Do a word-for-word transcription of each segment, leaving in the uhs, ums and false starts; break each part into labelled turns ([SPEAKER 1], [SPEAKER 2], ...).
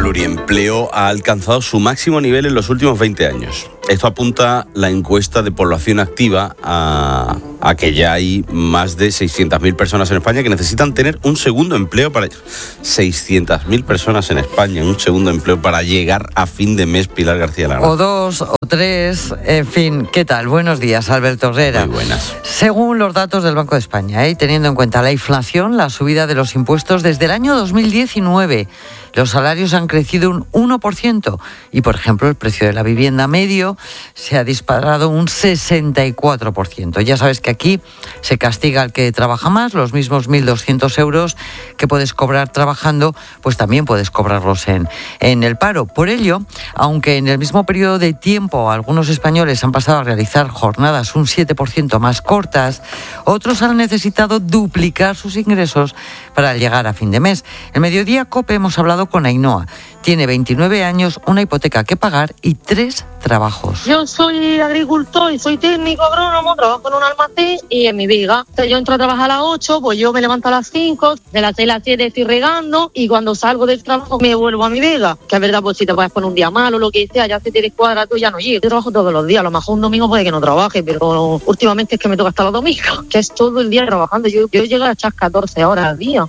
[SPEAKER 1] pluriempleo ha alcanzado su máximo nivel en los últimos veinte años. Esto apunta la encuesta de población activa a, a que ya hay más de seiscientas mil personas en España que necesitan tener un segundo empleo para... seiscientas mil personas en España, un segundo empleo para llegar a fin de mes, Pilar García Lara.
[SPEAKER 2] O dos, o tres, en fin. ¿Qué tal? Buenos días, Alberto Herrera.
[SPEAKER 1] Muy buenas.
[SPEAKER 2] Según los datos del Banco de España, ¿eh? teniendo en cuenta la inflación, la subida de los impuestos desde el año dos mil diecinueve, los salarios han crecido un uno por ciento y, por ejemplo, el precio de la vivienda medio se ha disparado un sesenta y cuatro por ciento. Ya sabes que aquí se castiga al que trabaja más, los mismos mil doscientos euros que puedes cobrar trabajando, pues también puedes cobrarlos en, en el paro. Por ello, aunque en el mismo periodo de tiempo algunos españoles han pasado a realizar jornadas un siete por ciento más cortas, otros han necesitado duplicar sus ingresos para llegar a fin de mes. En Mediodía COPE hemos hablado con Ainhoa. Tiene veintinueve años, una hipoteca que pagar y tres trabajos.
[SPEAKER 3] Yo soy agricultor y soy técnico agrónomo, trabajo en un almacén y en mi viga. Yo entro a trabajar a las ocho, pues yo me levanto a las cinco, de las seis a las siete estoy regando y cuando salgo del trabajo me vuelvo a mi viga. Que es verdad, pues si te puedes poner un día malo o lo que sea, ya se te descuadra, tú ya no llegas. Yo trabajo todos los días, a lo mejor un domingo puede que no trabaje, pero últimamente es que me toca hasta los domingos, que es todo el día trabajando. Yo, yo llego a echar catorce horas al día.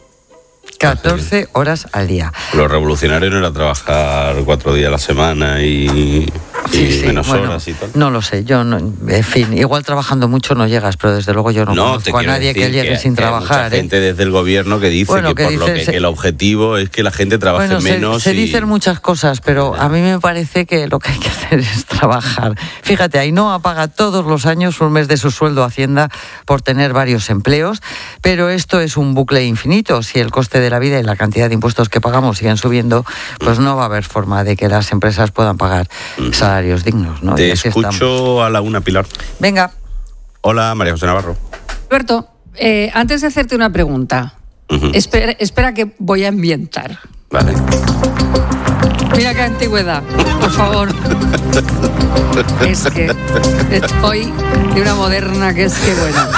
[SPEAKER 2] catorce horas al día.
[SPEAKER 1] Lo revolucionario no era trabajar cuatro días a la semana y,
[SPEAKER 2] sí,
[SPEAKER 1] y
[SPEAKER 2] sí,
[SPEAKER 1] menos
[SPEAKER 2] bueno,
[SPEAKER 1] horas y tal.
[SPEAKER 2] No lo sé, yo no, en fin, igual trabajando mucho no llegas, pero desde luego yo no,
[SPEAKER 1] no
[SPEAKER 2] conozco a nadie que llegue
[SPEAKER 1] que,
[SPEAKER 2] sin
[SPEAKER 1] que
[SPEAKER 2] trabajar.
[SPEAKER 1] Hay mucha
[SPEAKER 2] ¿eh?
[SPEAKER 1] gente desde el gobierno que dice
[SPEAKER 2] bueno,
[SPEAKER 1] que,
[SPEAKER 2] que
[SPEAKER 1] por
[SPEAKER 2] dice,
[SPEAKER 1] lo que,
[SPEAKER 2] se,
[SPEAKER 1] que el objetivo es que la gente trabaje
[SPEAKER 2] bueno,
[SPEAKER 1] menos.
[SPEAKER 2] Se, se
[SPEAKER 1] y...
[SPEAKER 2] dicen muchas cosas, pero a mí me parece que lo que hay que hacer es trabajar. Fíjate, Ainhoa paga todos los años un mes de su sueldo a Hacienda por tener varios empleos, pero esto es un bucle infinito. Si el coste de la vida y la cantidad de impuestos que pagamos siguen subiendo, pues no va a haber forma de que las empresas puedan pagar salarios dignos, ¿no?
[SPEAKER 1] Te escucho estamos. A la una, Pilar.
[SPEAKER 2] Venga.
[SPEAKER 1] Hola, María José Navarro.
[SPEAKER 4] Alberto, eh, antes de hacerte una pregunta, uh-huh. espera, espera que voy a ambientar.
[SPEAKER 1] Vale.
[SPEAKER 4] Mira qué antigüedad, por favor. Es que estoy de una moderna que es que bueno.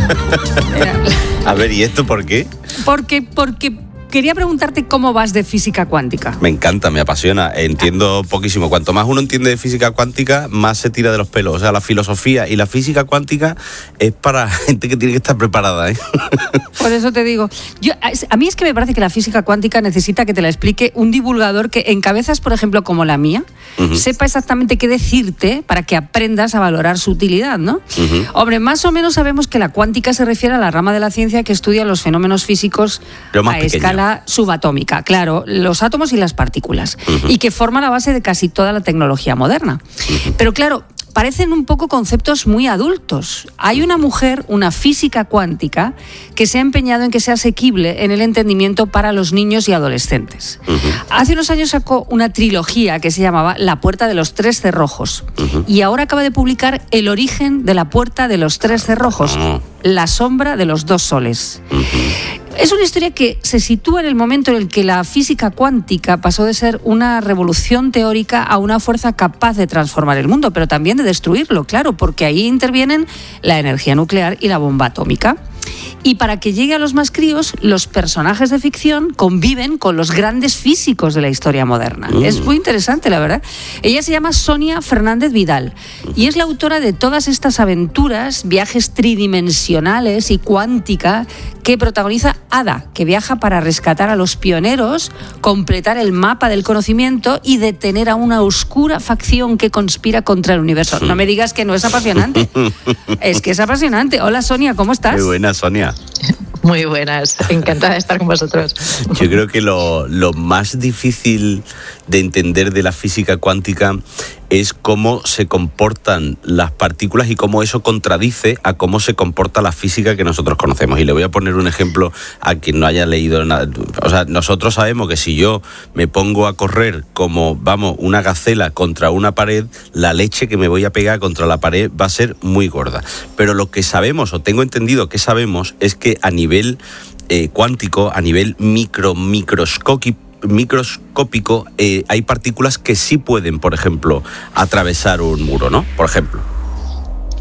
[SPEAKER 1] A ver, ¿y esto por qué?
[SPEAKER 4] Porque, porque quería preguntarte cómo vas de física cuántica.
[SPEAKER 1] Me encanta, me apasiona, entiendo poquísimo. Cuanto más uno entiende de física cuántica, más se tira de los pelos. O sea, la filosofía y la física cuántica es para gente que tiene que estar preparada, ¿eh?
[SPEAKER 4] Por eso te digo, yo, a mí es que me parece que la física cuántica necesita que te la explique un divulgador que en cabezas, por ejemplo, como la mía, uh-huh. sepa exactamente qué decirte para que aprendas a valorar su utilidad, ¿no? Uh-huh. Hombre, más o menos sabemos que la cuántica se refiere a la rama de la ciencia que estudia los fenómenos físicos a pequeño. Escala subatómica, claro, los átomos y las partículas, uh-huh. y que forma la base de casi toda la tecnología moderna. Uh-huh. Pero claro, parecen un poco conceptos muy adultos. Hay una mujer, una física cuántica, que se ha empeñado en que sea asequible en el entendimiento para los niños y adolescentes. Uh-huh. Hace unos años sacó una trilogía que se llamaba La puerta de los tres cerrojos, uh-huh. y ahora acaba de publicar El origen de la puerta de los tres cerrojos, uh-huh. La sombra de los dos soles. Uh-huh. Es una historia que se sitúa en el momento en el que la física cuántica pasó de ser una revolución teórica a una fuerza capaz de transformar el mundo, pero también de destruirlo, claro, porque ahí intervienen la energía nuclear y la bomba atómica. Y para que llegue a los más críos, los personajes de ficción conviven con los grandes físicos de la historia moderna. Mm. Es muy interesante, la verdad. Ella se llama Sonia Fernández Vidal y es la autora de todas estas aventuras, viajes tridimensionales y cuántica que protagoniza Ada, que viaja para rescatar a los pioneros, completar el mapa del conocimiento y detener a una oscura facción que conspira contra el universo. No me digas que no es apasionante. Es que es apasionante. Hola, Sonia, ¿cómo estás?
[SPEAKER 1] Muy buena, Sonia.
[SPEAKER 5] Muy buenas, encantada de estar con vosotros.
[SPEAKER 1] Yo creo que lo, lo más difícil de entender de la física cuántica es cómo se comportan las partículas y cómo eso contradice a cómo se comporta la física que nosotros conocemos. Y le voy a poner un ejemplo a quien no haya leído nada. O sea, nosotros sabemos que si yo me pongo a correr como, vamos, una gacela contra una pared, la leche que me voy a pegar contra la pared va a ser muy gorda. Pero lo que sabemos, o tengo entendido que sabemos, es que a nivel eh, cuántico, a nivel micro, microscópico, microscópico eh, hay partículas que sí pueden, por ejemplo, atravesar un muro, ¿no? Por ejemplo.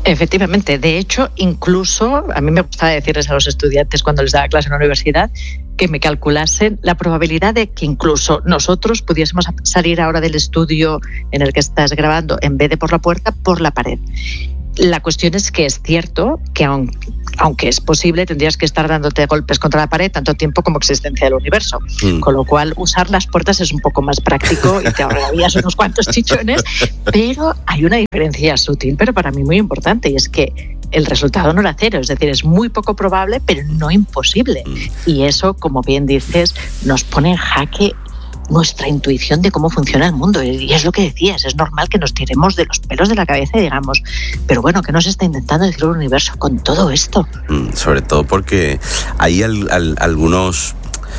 [SPEAKER 5] Efectivamente, de hecho, incluso a mí me gustaba decirles a los estudiantes cuando les daba clase en la universidad que me calculasen la probabilidad de que incluso nosotros pudiésemos salir ahora del estudio en el que estás grabando, en vez de por la puerta, por la pared. La cuestión es que es cierto que aun, aunque es posible, tendrías que estar dándote golpes contra la pared tanto tiempo como existencia del universo. Mm. Con lo cual, usar las puertas es un poco más práctico y te ahorrarías unos cuantos chichones, pero hay una diferencia sutil, pero para mí muy importante, y es que el resultado no era cero, es decir, es muy poco probable, pero no imposible. Mm. Y eso, como bien dices, nos pone en jaque nuestra intuición de cómo funciona el mundo. Y es lo que decías, es normal que nos tiremos de los pelos de la cabeza y digamos, pero bueno, ¿qué nos está intentando decir el universo con todo esto?
[SPEAKER 1] Mm, sobre todo porque hay al, al, algunos...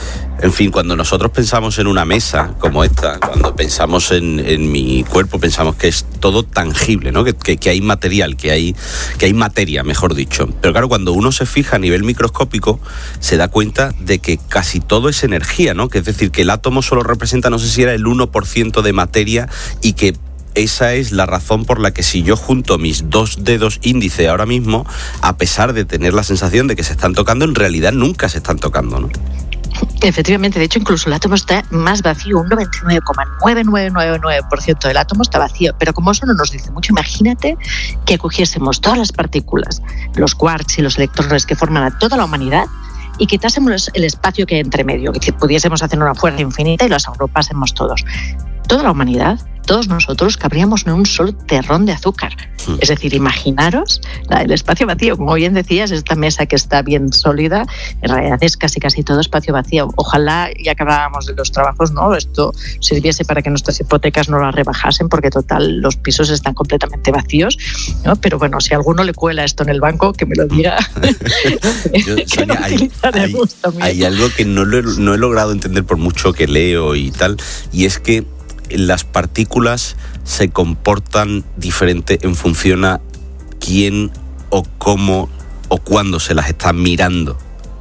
[SPEAKER 1] En fin, cuando nosotros pensamos en una mesa como esta, cuando pensamos en, en mi cuerpo, pensamos que es todo tangible, ¿no? Que, que, que hay material, que hay, que hay materia, mejor dicho. Pero claro, cuando uno se fija a nivel microscópico, se da cuenta de que casi todo es energía, ¿no? Que es decir, que el átomo solo representa, no sé si era el uno por ciento de materia, y que esa es la razón por la que si yo junto mis dos dedos índice ahora mismo, a pesar de tener la sensación de que se están tocando, en realidad nunca se están tocando, ¿no?
[SPEAKER 5] Efectivamente, de hecho incluso el átomo está más vacío, un noventa y nueve coma nueve nueve nueve nueve por ciento del átomo está vacío, pero como eso no nos dice mucho, imagínate que cogiésemos todas las partículas, los quarks y los electrones que forman a toda la humanidad y quitásemos el espacio que hay entre medio, que pudiésemos hacer una fuerza infinita y los agrupásemos todos. Toda la humanidad, todos nosotros, cabríamos en un solo terrón de azúcar. Mm. Es decir, imaginaros el espacio vacío. Como bien decías, esta mesa que está bien sólida, en realidad es casi casi todo espacio vacío. Ojalá, ya que hablábamos de los trabajos, ¿no?, esto sirviese para que nuestras hipotecas no las rebajasen, porque total, los pisos están completamente vacíos, ¿no? Pero bueno, si a alguno le cuela esto en el banco, que me lo diga.
[SPEAKER 1] Yo, Sonia, hay, hay, hay algo que no, lo, no he logrado entender por mucho que leo y tal, y es que las partículas se comportan diferente en función a quién o cómo o cuándo se las está mirando.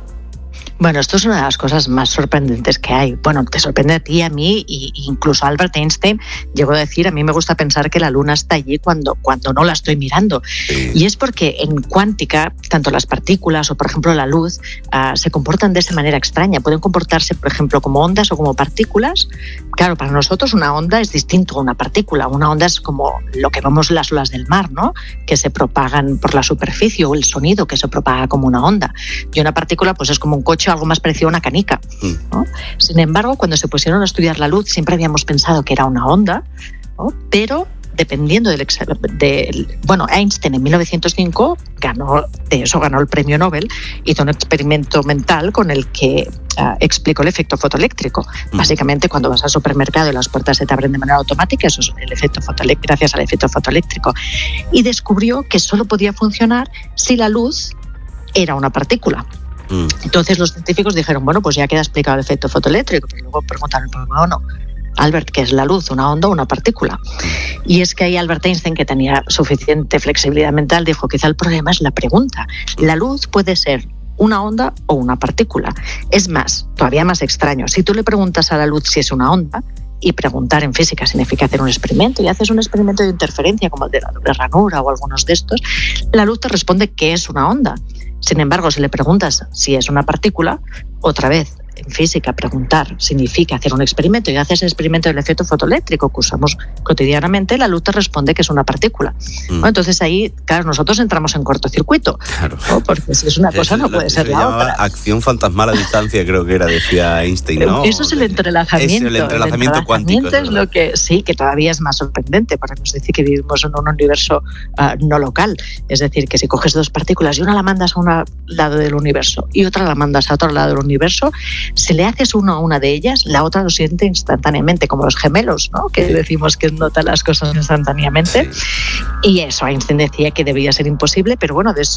[SPEAKER 5] Bueno, esto es una de las cosas más sorprendentes que hay. Bueno, te sorprende a ti, a mí, e incluso Albert Einstein llegó a decir, a mí me gusta pensar que la luna está allí cuando, cuando no la estoy mirando. Sí. Y es porque en cuántica, tanto las partículas o, por ejemplo, la luz, uh, se comportan de esa manera extraña. Pueden comportarse, por ejemplo, como ondas o como partículas. Claro, para nosotros una onda es distinto a una partícula. Una onda es como lo que vemos en las olas del mar, ¿no?, que se propagan por la superficie, o el sonido que se propaga como una onda. Y una partícula pues es como un coche, algo más parecido a una canica, ¿no? Sin embargo, cuando se pusieron a estudiar la luz, siempre habíamos pensado que era una onda, ¿no?, pero dependiendo del, del... Bueno, Einstein en mil novecientos cinco ganó, de eso ganó el premio Nobel, hizo un experimento mental con el que uh, explicó el efecto fotoeléctrico. Mm. Básicamente, cuando vas al supermercado y las puertas se te abren de manera automática, eso es el efecto fotoeléctrico, gracias al efecto fotoeléctrico. Y descubrió que solo podía funcionar si la luz era una partícula. Entonces los científicos dijeron, bueno, pues ya queda explicado el efecto fotoeléctrico, pero luego preguntaron, ¿por qué no? Albert, ¿qué es la luz? ¿Una onda o una partícula? Y es que ahí Albert Einstein, que tenía suficiente flexibilidad mental, dijo, quizá el problema es la pregunta. La luz puede ser una onda o una partícula. Es más, todavía más extraño, si tú le preguntas a la luz si es una onda, y preguntar en física significa hacer un experimento, y haces un experimento de interferencia como el de la doble ranura o algunos de estos, la luz te responde que es una onda. Sin embargo, si le preguntas si es una partícula, otra vez, en física, preguntar significa hacer un experimento, y haces el experimento del efecto fotoeléctrico que usamos cotidianamente, la luz te responde que es una partícula. Mm. Bueno, entonces ahí, claro, nosotros entramos en cortocircuito, claro, ¿no? Porque si es una cosa no puede ser la otra.
[SPEAKER 1] Acción fantasmal a distancia, creo que era, decía Einstein, ¿no?
[SPEAKER 5] Eso es el entrelazamiento. Es
[SPEAKER 1] el entrelazamiento, el
[SPEAKER 5] cuántico.
[SPEAKER 1] entrelazamiento
[SPEAKER 5] es lo que, sí, que todavía es más sorprendente, porque nos dice que vivimos en un universo uh, no local. Es decir, que si coges dos partículas y una la mandas a un lado del universo y otra la mandas a otro lado del universo, si le haces uno a una de ellas, la otra lo siente instantáneamente, como los gemelos, ¿no?, que decimos que notan las cosas instantáneamente. Sí. Y eso, Einstein decía que debía ser imposible, pero bueno, de eso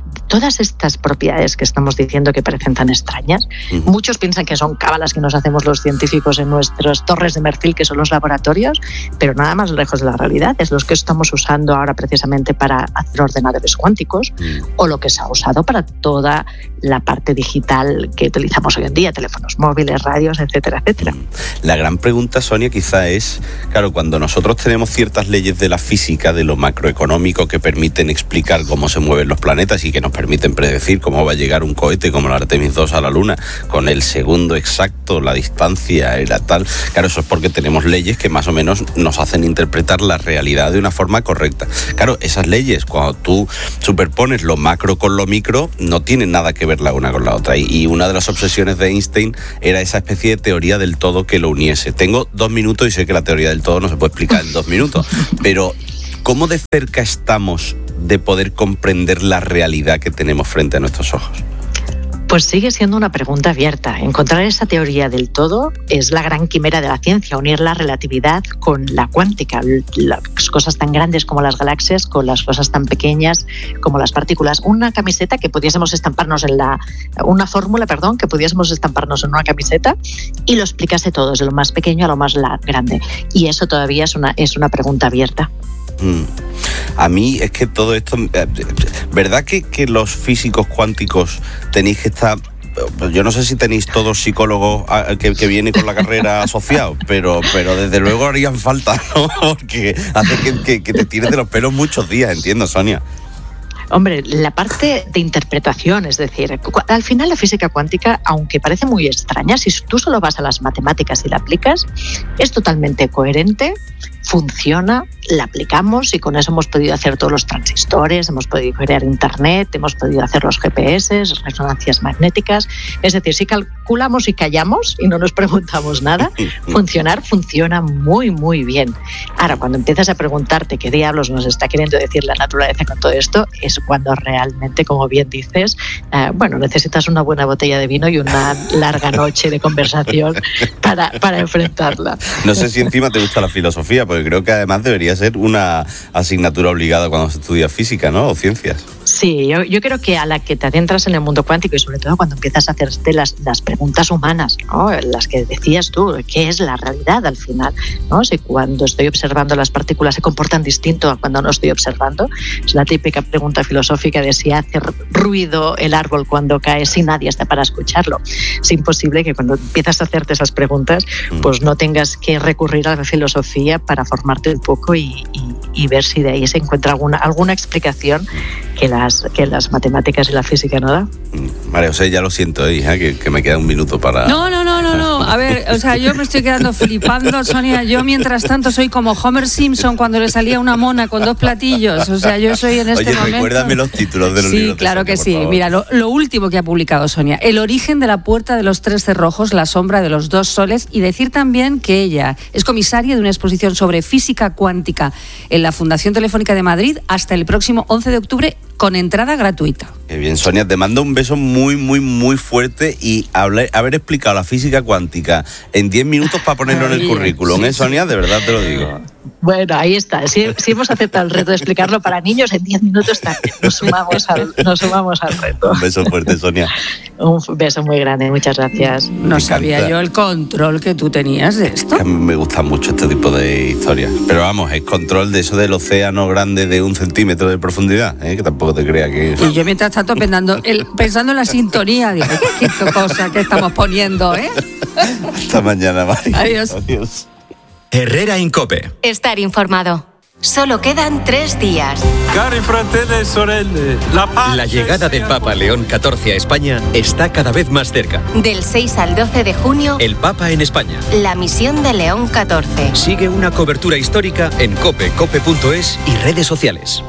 [SPEAKER 5] todas estas propiedades que estamos diciendo que parecen tan extrañas, uh-huh. muchos piensan que son cábalas que nos hacemos los científicos en nuestras torres de marfil, que son los laboratorios, pero nada más lejos de la realidad. Es los que estamos usando ahora precisamente para hacer ordenadores cuánticos, uh-huh. o lo que se ha usado para toda la parte digital que utilizamos hoy en día, teléfonos móviles, radios, etcétera, etcétera.
[SPEAKER 1] La gran pregunta, Sonia, quizá es, claro, cuando nosotros tenemos ciertas leyes de la física, de lo macroeconómico, que permiten explicar cómo se mueven los planetas y que nos permiten predecir cómo va a llegar un cohete como el Artemis dos a la Luna, con el segundo exacto, la distancia y la tal, claro, eso es porque tenemos leyes que más o menos nos hacen interpretar la realidad de una forma correcta. Claro, esas leyes, cuando tú superpones lo macro con lo micro, no tienen nada que ver la una con la otra. Y una de las obsesiones de Einstein era esa especie de teoría del todo que lo uniese. Tengo dos minutos y sé que la teoría del todo no se puede explicar en dos minutos, pero ¿cómo de cerca estamos de poder comprender la realidad que tenemos frente a nuestros ojos?
[SPEAKER 5] Pues sigue siendo una pregunta abierta. Encontrar esa teoría del todo es la gran quimera de la ciencia, unir la relatividad con la cuántica, las cosas tan grandes como las galaxias con las cosas tan pequeñas como las partículas. Una camiseta que pudiésemos estamparnos en la... Una fórmula, perdón, que pudiésemos estamparnos en una camiseta y lo explicase todo, desde lo más pequeño a lo más grande. Y eso todavía es una, es una pregunta abierta.
[SPEAKER 1] Mm. A mí es que todo esto... ¿Verdad que, que los físicos cuánticos tenéis que estar... Yo no sé si tenéis todos psicólogos que, que vienen con la carrera asociados, pero, pero desde luego harían falta, ¿no? Porque hace que, que, que te tires de los pelos muchos días, entiendo, Sonia.
[SPEAKER 5] Hombre, la parte de interpretación, es decir, al final la física cuántica, aunque parece muy extraña, si tú solo vas a las matemáticas y la aplicas, es totalmente coherente, funciona, la aplicamos y con eso hemos podido hacer todos los transistores, hemos podido crear internet, hemos podido hacer los G P S, resonancias magnéticas. Es decir, si calculamos y callamos y no nos preguntamos nada, funcionar funciona muy, muy bien. Ahora, cuando empiezas a preguntarte qué diablos nos está queriendo decir la naturaleza con todo esto, es cuando realmente, como bien dices, eh, bueno, necesitas una buena botella de vino y una larga noche de conversación para, para enfrentarla.
[SPEAKER 1] No sé si encima te gusta la filosofía, porque creo que además debería ser una asignatura obligada cuando se estudia física, ¿no? O ciencias.
[SPEAKER 5] Sí, yo, yo creo que a la que te adentras en el mundo cuántico y sobre todo cuando empiezas a hacerte las, las preguntas humanas, ¿no? Las que decías tú, ¿qué es la realidad al final? ¿No? Si cuando estoy observando las partículas se comportan distinto a cuando no estoy observando, es la típica pregunta filosófica de si hace ruido el árbol cuando cae si nadie está para escucharlo. Es imposible que cuando empiezas a hacerte esas preguntas, pues no tengas que recurrir a la filosofía para formarte un poco y, y, y ver si de ahí se encuentra alguna, alguna explicación que las, que las matemáticas y la física no da.
[SPEAKER 1] María José, ya lo siento, hija, que, que me queda un minuto para...
[SPEAKER 4] No, no, no, no, no. A ver, o sea, yo me estoy quedando flipando, Sonia. Yo, mientras tanto, soy como Homer Simpson cuando le salía una mona con dos platillos. O sea, yo soy en este
[SPEAKER 1] Oye,
[SPEAKER 4] momento...
[SPEAKER 1] recuérdame los títulos de los
[SPEAKER 4] sí,
[SPEAKER 1] libros.
[SPEAKER 4] Sí, claro
[SPEAKER 1] Sonia,
[SPEAKER 4] que sí.
[SPEAKER 1] favor.
[SPEAKER 4] Mira, lo, lo último que ha publicado Sonia. El origen de la puerta de los tres cerrojos, la sombra de los dos soles. Y decir también que ella es comisaria de una exposición sobre física cuántica en la Fundación Telefónica de Madrid hasta el próximo once de octubre con entrada gratuita.
[SPEAKER 1] Qué bien, Sonia, te mando un beso muy, muy, muy fuerte y haber, haber explicado la física cuántica en diez minutos para ponerlo en el currículum, ¿eh, Sonia? De verdad te lo digo.
[SPEAKER 5] Bueno, ahí está. Si, si hemos aceptado el reto de explicarlo para niños, en diez minutos también nos sumamos al, nos sumamos al reto.
[SPEAKER 1] Un beso fuerte, Sonia.
[SPEAKER 5] Un beso muy grande, muchas gracias.
[SPEAKER 4] No
[SPEAKER 1] Me
[SPEAKER 4] sabía
[SPEAKER 1] encanta.
[SPEAKER 4] yo el control que tú tenías de esto.
[SPEAKER 1] Que a mí me gusta mucho este tipo de historias. Pero vamos, es control de eso del océano grande de un centímetro de profundidad, ¿eh? Que tampoco te creas que...
[SPEAKER 4] Y yo mientras tanto pensando, el, pensando en la sintonía, digo, qué, qué cosa que estamos poniendo, ¿eh?
[SPEAKER 1] Hasta mañana, María.
[SPEAKER 4] Adiós.
[SPEAKER 1] Adiós.
[SPEAKER 6] Herrera Incope.
[SPEAKER 7] Estar informado. Solo quedan tres días.
[SPEAKER 8] Cari fratelli e sorelle, la pace
[SPEAKER 6] La llegada del Papa León catorce a España está cada vez más cerca.
[SPEAKER 7] Del seis al doce de junio,
[SPEAKER 6] El Papa en España.
[SPEAKER 7] la misión de León catorce.
[SPEAKER 6] Sigue una cobertura histórica en cope, cope punto es y redes sociales.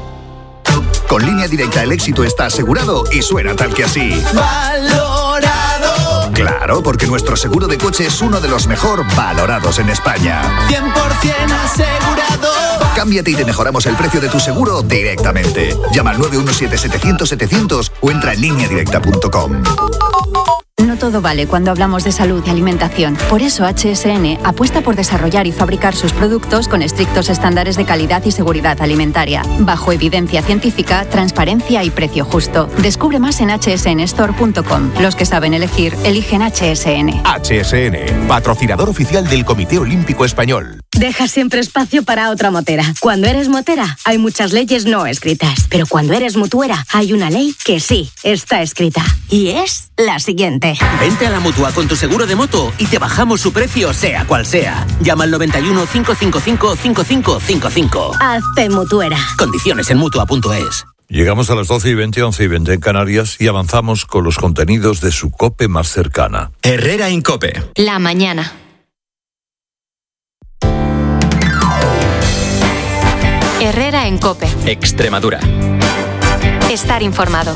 [SPEAKER 9] Con Línea Directa el éxito está asegurado y suena tal que así.
[SPEAKER 10] Valorado.
[SPEAKER 9] Claro, porque nuestro seguro de coche es uno de los mejor valorados en España.
[SPEAKER 10] cien por ciento asegurado.
[SPEAKER 9] Cámbiate y te mejoramos el precio de tu seguro directamente. Llama al nueve uno siete, setecientos, setecientos o entra en línea directa punto com.
[SPEAKER 11] No todo vale cuando hablamos de salud y alimentación. Por eso H S N apuesta por desarrollar y fabricar sus productos con estrictos estándares de calidad y seguridad alimentaria, bajo evidencia científica, transparencia y precio justo. Descubre más en h s n store punto com. Los que saben elegir, eligen H S N.
[SPEAKER 12] H S N, patrocinador oficial del Comité Olímpico Español.
[SPEAKER 13] Deja siempre espacio para otra motera. Cuando eres motera, hay muchas leyes no escritas. Pero cuando eres mutuera, hay una ley que sí está escrita. Y es la siguiente.
[SPEAKER 14] Vente a la Mutua con tu seguro de moto y te bajamos su precio sea cual sea. Llama al noventa y uno, cinco cinco cinco, cinco cinco cinco cinco.
[SPEAKER 13] Hazte mutuera.
[SPEAKER 14] Condiciones en mutua punto es.
[SPEAKER 15] Llegamos a las doce y veinte, once y veinte en Canarias y avanzamos con los contenidos de su COPE más cercana.
[SPEAKER 6] Herrera en COPE.
[SPEAKER 7] La mañana. Herrera en COPE.
[SPEAKER 6] Extremadura.
[SPEAKER 7] Estar informado.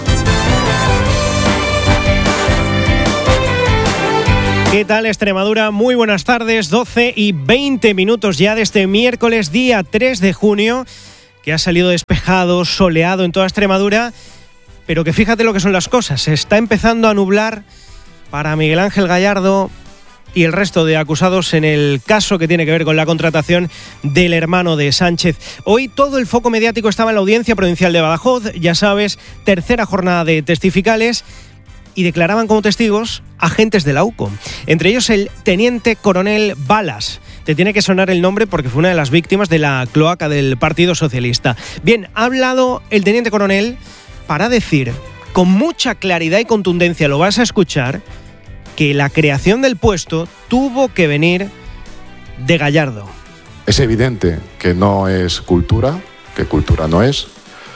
[SPEAKER 16] ¿Qué tal, Extremadura? Muy buenas tardes, doce y veinte minutos ya de este miércoles, día tres de junio, que ha salido despejado, soleado en toda Extremadura, pero que fíjate lo que son las cosas, se está empezando a nublar para Miguel Ángel Gallardo y el resto de acusados en el caso que tiene que ver con la contratación del hermano de Sánchez. Hoy todo el foco mediático estaba en la Audiencia Provincial de Badajoz, ya sabes, tercera jornada de testificales, y declaraban como testigos agentes de la U C O, entre ellos el teniente coronel Balas. Te tiene que sonar el nombre porque fue una de las víctimas de la cloaca del Partido Socialista. Bien, ha hablado el teniente coronel para decir, con mucha claridad y contundencia, lo vas a escuchar, que la creación del puesto tuvo que venir de Gallardo.
[SPEAKER 17] Es evidente que no es cultura, que cultura no es,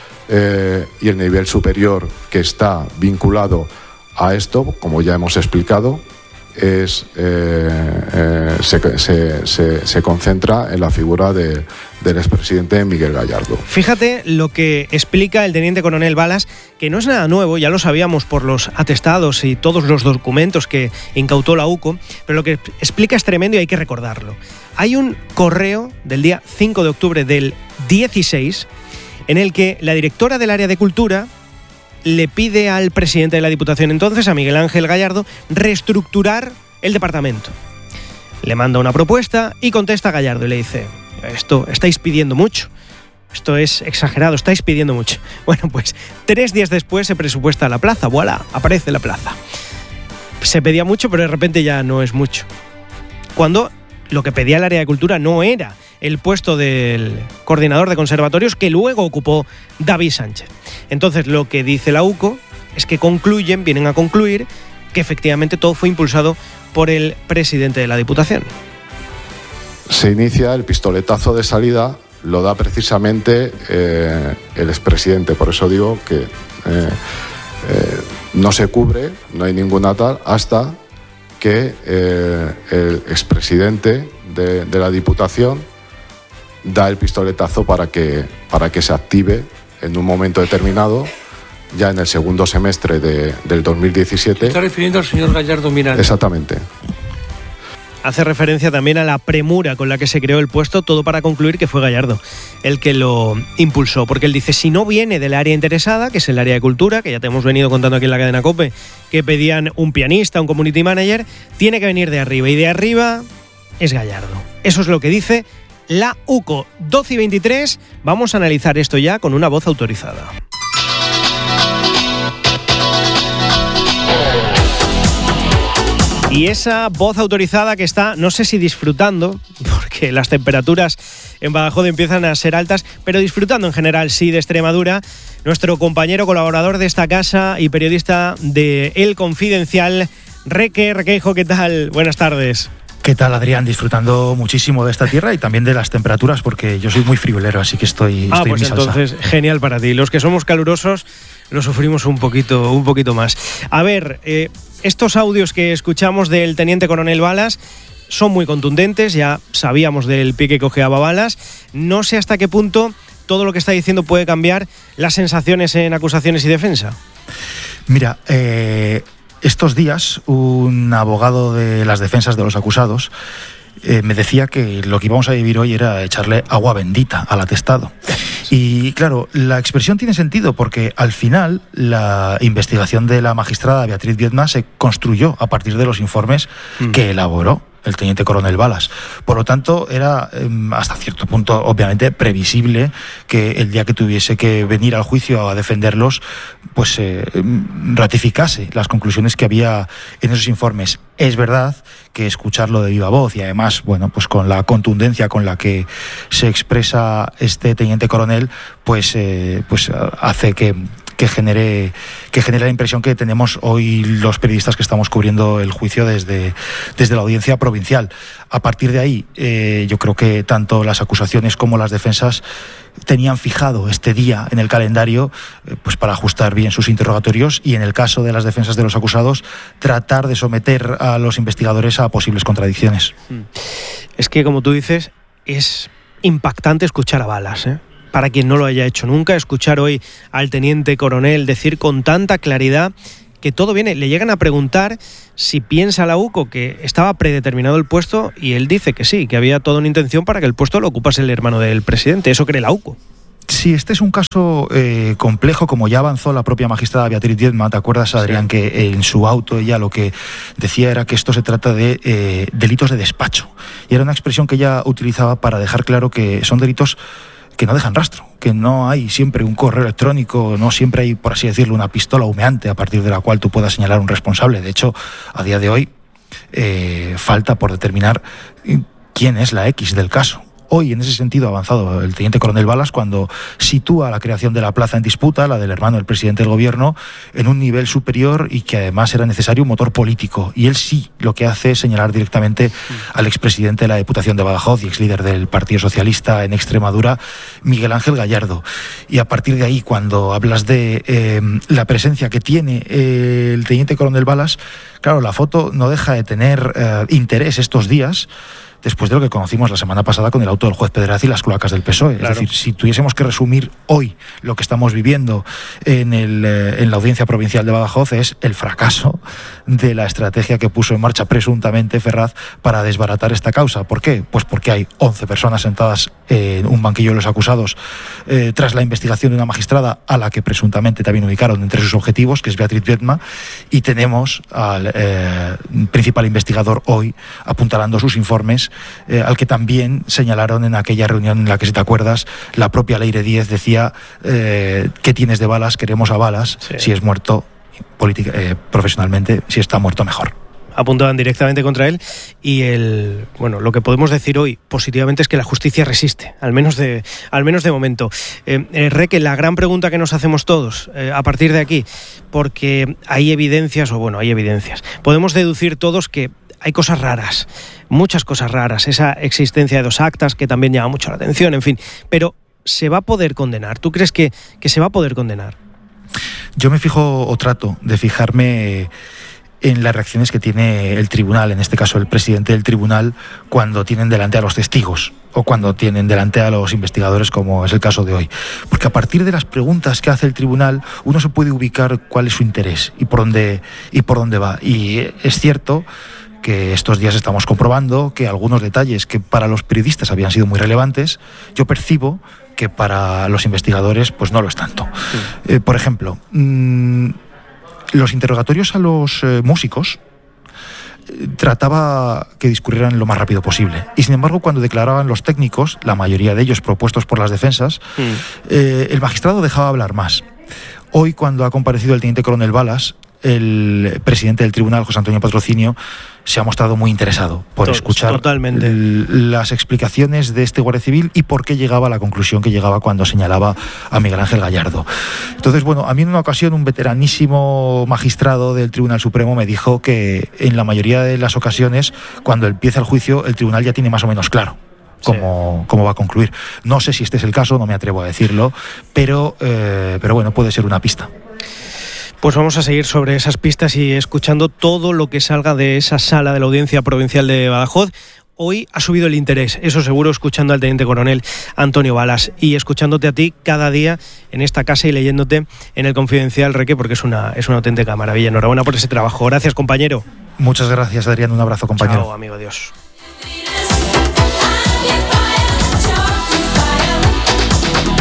[SPEAKER 17] eh, y el nivel superior que está vinculado a esto, como ya hemos explicado, es, eh, eh, se, se, se, se concentra en la figura de, del expresidente Miguel Gallardo.
[SPEAKER 16] Fíjate lo que explica el teniente coronel Balas, que no es nada nuevo, ya lo sabíamos por los atestados y todos los documentos que incautó la U C O, pero lo que explica es tremendo y hay que recordarlo. Hay un correo del día cinco de octubre del dieciséis en el que la directora del área de cultura le pide al presidente de la Diputación entonces, a Miguel Ángel Gallardo, reestructurar el departamento. Le manda una propuesta y contesta Gallardo y le dice, esto estáis pidiendo mucho, esto es exagerado, estáis pidiendo mucho. Bueno, pues tres días después se presupuesta la plaza, voilà, aparece la plaza. Se pedía mucho, pero de repente ya no es mucho. Cuando lo que pedía el área de cultura no era el puesto del coordinador de conservatorios que luego ocupó David Sánchez. Entonces lo que dice la U C O es que concluyen, vienen a concluir que efectivamente todo fue impulsado por el presidente de la Diputación.
[SPEAKER 17] Se inicia el pistoletazo de salida, lo da precisamente eh, el expresidente, por eso digo que eh, eh, no se cubre, no hay ninguna tal, hasta que eh, el expresidente de, de la Diputación da el pistoletazo para que, para que se active en un momento determinado, ya en el segundo semestre de, del dos mil diecisiete.
[SPEAKER 18] ¿Está refiriendo al señor Gallardo Miranda?
[SPEAKER 17] Exactamente.
[SPEAKER 16] Hace referencia también a la premura con la que se creó el puesto, todo para concluir que fue Gallardo el que lo impulsó, porque él dice, si no viene del área interesada, que es el área de cultura, que ya te hemos venido contando aquí en la cadena COPE, que pedían un pianista, un community manager, tiene que venir de arriba, y de arriba es Gallardo. Eso es lo que dice la U C O. doce y veintitrés, vamos a analizar esto ya con una voz autorizada. Y esa voz autorizada que está, no sé si disfrutando, porque las temperaturas en Badajoz empiezan a ser altas, pero disfrutando en general, sí, de Extremadura, nuestro compañero colaborador de esta casa y periodista de El Confidencial, Reque, Requeijo, ¿qué tal? Buenas tardes.
[SPEAKER 19] ¿Qué tal, Adrián? Disfrutando muchísimo de esta tierra y también de las temperaturas, porque yo soy muy friolero, así que estoy,
[SPEAKER 16] ah,
[SPEAKER 19] estoy
[SPEAKER 16] pues
[SPEAKER 19] en mi salsa.
[SPEAKER 16] Entonces, genial para ti. Los que somos calurosos lo sufrimos un poquito, un poquito más. A ver, eh, estos audios que escuchamos del teniente coronel Balas son muy contundentes, ya sabíamos del pie que cojeaba Balas. No sé hasta qué punto todo lo que está diciendo puede cambiar las sensaciones en acusaciones y defensa.
[SPEAKER 19] Mira, eh, estos días un abogado de las defensas de los acusados eh, me decía que lo que íbamos a vivir hoy era echarle agua bendita al atestado. Y claro, la expresión tiene sentido porque al final la investigación de la magistrada Beatriz Viedma se construyó a partir de los informes mm. que elaboró el teniente coronel Balas. Por lo tanto, era eh, hasta cierto punto, obviamente, previsible que el día que tuviese que venir al juicio a defenderlos, pues eh, ratificase las conclusiones que había en esos informes. Es verdad que escucharlo de viva voz y además, bueno, pues con la contundencia con la que se expresa este teniente coronel, pues, eh, pues hace que que genere que genere la impresión que tenemos hoy los periodistas que estamos cubriendo el juicio desde, desde la audiencia provincial. A partir de ahí, eh, yo creo que tanto las acusaciones como las defensas tenían fijado este día en el calendario eh, pues para ajustar bien sus interrogatorios y, en el caso de las defensas de los acusados, tratar de someter a los investigadores a posibles contradicciones.
[SPEAKER 16] Es que, como tú dices, es impactante escuchar a Balas, ¿eh? Para quien no lo haya hecho nunca, escuchar hoy al teniente coronel decir con tanta claridad que todo viene. Le llegan a preguntar si piensa la U C O que estaba predeterminado el puesto y él dice que sí, que había toda una intención para que el puesto lo ocupase el hermano del presidente. Eso cree la U C O.
[SPEAKER 19] Sí, este es un caso eh, complejo, como ya avanzó la propia magistrada Beatriz Viedma. ¿Te acuerdas, Adrián, sí. que en su auto ella lo que decía era que esto se trata de eh, delitos de despacho? Y era una expresión que ella utilizaba para dejar claro que son delitos que no dejan rastro, que no hay siempre un correo electrónico, no siempre hay, por así decirlo, una pistola humeante a partir de la cual tú puedas señalar un responsable. De hecho, a día de hoy eh, falta por determinar quién es la X del caso. Hoy, en ese sentido, ha avanzado el teniente coronel Balas cuando sitúa la creación de la plaza en disputa, la del hermano del presidente del gobierno, en un nivel superior y que además era necesario un motor político. Y él sí lo que hace es señalar directamente al expresidente de la Diputación de Badajoz y exlíder del Partido Socialista en Extremadura, Miguel Ángel Gallardo. Y a partir de ahí, cuando hablas de eh, la presencia que tiene eh, el teniente coronel Balas, claro, la foto no deja de tener eh, interés estos días, después de lo que conocimos la semana pasada con el auto del juez Pedraz y las cloacas del P S O E. Claro. Es decir, si tuviésemos que resumir hoy lo que estamos viviendo en, el, eh, en la audiencia provincial de Badajoz, es el fracaso de la estrategia que puso en marcha presuntamente Ferraz para desbaratar esta causa. ¿Por qué? Pues porque hay once personas sentadas en un banquillo de los acusados eh, tras la investigación de una magistrada a la que presuntamente también ubicaron entre sus objetivos, que es Beatriz Viedma, y tenemos al eh, principal investigador hoy apuntalando sus informes, Eh, al que también señalaron en aquella reunión en la que, si te acuerdas, la propia Leire Díez decía eh, ¿qué tienes de Balas? Queremos a Balas. Sí. Si es muerto política, eh, profesionalmente, si está muerto, mejor.
[SPEAKER 16] Apuntaban directamente contra él y el bueno lo que podemos decir hoy positivamente es que la justicia resiste, al menos de al menos de momento. Eh, eh, Reque, la gran pregunta que nos hacemos todos eh, a partir de aquí, porque hay evidencias, o bueno, hay evidencias, podemos deducir todos que hay cosas raras, muchas cosas raras, esa existencia de dos actas que también llama mucho la atención, en fin, pero ¿se va a poder condenar? ¿Tú crees que, que se va a poder condenar?
[SPEAKER 19] Yo me fijo o trato de fijarme en las reacciones que tiene el tribunal, en este caso el presidente del tribunal, cuando tienen delante a los testigos o cuando tienen delante a los investigadores, como es el caso de hoy. Porque a partir de las preguntas que hace el tribunal, uno se puede ubicar cuál es su interés y por dónde, y por dónde va. Y es cierto que estos días estamos comprobando que algunos detalles que para los periodistas habían sido muy relevantes, yo percibo que para los investigadores pues no lo es tanto. Sí. Eh, por ejemplo, mmm, los interrogatorios a los eh, músicos eh, trataba que discurrieran lo más rápido posible. Y sin embargo, cuando declaraban los técnicos, la mayoría de ellos propuestos por las defensas, mm. eh, el magistrado dejaba hablar más. Hoy, cuando ha comparecido el teniente coronel Balas, el presidente del tribunal, José Antonio Patrocinio, se ha mostrado muy interesado por Todos, escuchar totalmente. El, las explicaciones de este guardia civil y por qué llegaba a la conclusión que llegaba cuando señalaba a Miguel Ángel Gallardo. Entonces, bueno, a mí en una ocasión un veteranísimo magistrado del Tribunal Supremo me dijo que en la mayoría de las ocasiones, cuando empieza el juicio, el tribunal ya tiene más o menos claro Cómo, sí. cómo va a concluir. No sé si este es el caso, no me atrevo a decirlo, pero, eh, pero bueno, puede ser una pista.
[SPEAKER 16] Pues vamos a seguir sobre esas pistas y escuchando todo lo que salga de esa sala de la Audiencia Provincial de Badajoz. Hoy ha subido el interés, eso seguro, escuchando al teniente coronel Antonio Balas y escuchándote a ti cada día en esta casa y leyéndote en el Confidencial, Reque, porque es una, es una auténtica maravilla. Enhorabuena por ese trabajo. Gracias, compañero.
[SPEAKER 19] Muchas gracias, Adrián. Un abrazo, compañero.
[SPEAKER 16] Chao, amigo. Adiós.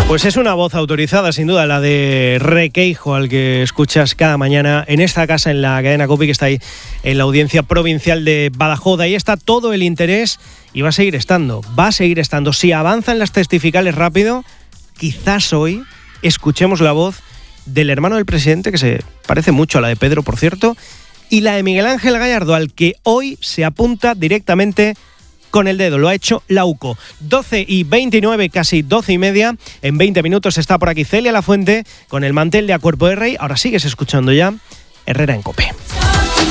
[SPEAKER 16] Pues es una voz autorizada, sin duda, la de Requeijo, al que escuchas cada mañana en esta casa, en la cadena COPE, que está ahí en la audiencia provincial de Badajoz. Ahí está todo el interés y va a seguir estando, va a seguir estando. Si avanzan las testificales rápido, quizás hoy escuchemos la voz del hermano del presidente, que se parece mucho a la de Pedro, por cierto, y la de Miguel Ángel Gallardo, al que hoy se apunta directamente con el dedo. Lo ha hecho la U C O. doce y veintinueve, casi doce y media. En veinte minutos está por aquí Celia Lafuente con el mantel de A Cuerpo de Rey. Ahora sigues escuchando ya Herrera en COPE.